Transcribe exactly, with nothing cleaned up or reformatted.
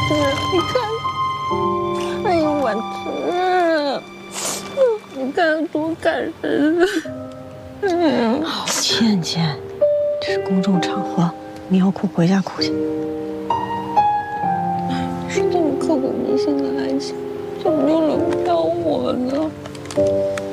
你看，哎呦我去，你看多感人啊！嗯， 好，倩倩，这是公众场合，你要哭回家哭去。 是这么刻骨铭心的爱情，怎么就轮不到我呢？